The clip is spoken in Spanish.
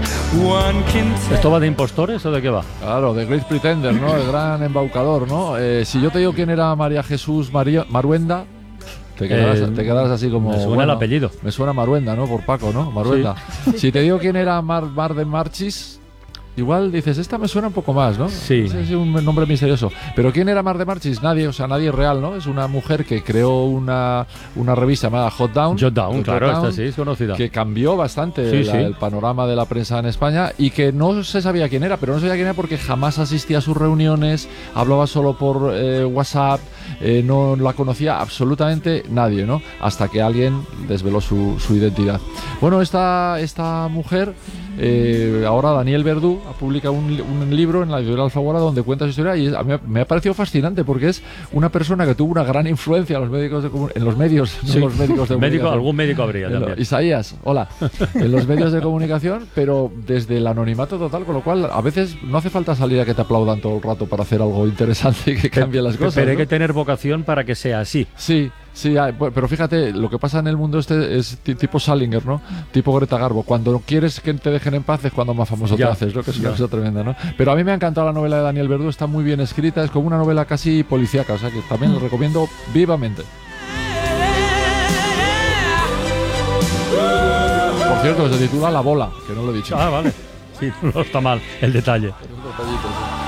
¿Esto va de impostores o de qué va? Claro, de Great Pretender, ¿no? El gran embaucador, ¿no? Si yo te digo quién era María Jesús Maruenda, te quedarás así como... Me suena el apellido. Me suena Maruenda, ¿no? Por Paco, ¿no? Maruenda. Sí. Si te digo quién era Mar de Marchis, igual dices, esta me suena un poco más, ¿no? Sí. Es un nombre misterioso. Pero ¿quién era Mar de Marchis? Nadie, o sea, nadie real, ¿no? Es una mujer que creó una revista llamada Hot Down. Claro, esta sí es conocida. Que cambió bastante el panorama de la prensa en España y que no se sabía quién era, pero no se sabía quién era porque jamás asistía a sus reuniones, hablaba solo por WhatsApp, no la conocía absolutamente nadie, ¿no? Hasta que alguien desveló su identidad. Bueno, esta mujer... ahora Daniel Verdú ha publicado un libro en la editorial Alfaguara donde cuenta su historia y a mí me ha parecido fascinante porque es una persona que tuvo una gran influencia en los medios de comunicación. Algún médico habría también. Isaías, hola. En los medios de comunicación, pero desde el anonimato total, con lo cual a veces no hace falta salir a que te aplaudan todo el rato para hacer algo interesante y que cambie las cosas. Pero hay que tener vocación para que sea así. Sí. Sí, pero fíjate, lo que pasa en el mundo es tipo Salinger, ¿no? Tipo Greta Garbo. Cuando quieres que te dejen en paz es cuando más famoso te haces, ¿no? Que es una cosa tremenda, ¿no? Pero a mí me ha encantado la novela de Daniel Verdú, está muy bien escrita, es como una novela casi policíaca, o sea que también la recomiendo vivamente. Por cierto, se titula La Bola, que no lo he dicho. Ah, vale. Sí, no está mal el detalle. Es un detallito, sí.